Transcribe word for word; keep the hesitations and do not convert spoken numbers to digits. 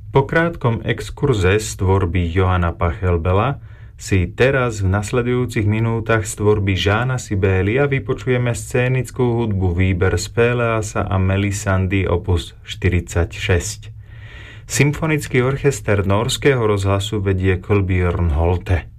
Po krátkom exkurze z tvorby Johanna Pachelbela si teraz v nasledujúcich minútach z tvorby Jána Sibélia vypočujeme scénickú hudbu výber z Péleasa a Melissandy opus štyridsaťšesť. Symfonický orchester Norského rozhlasu vedie Kolbjörn Holte.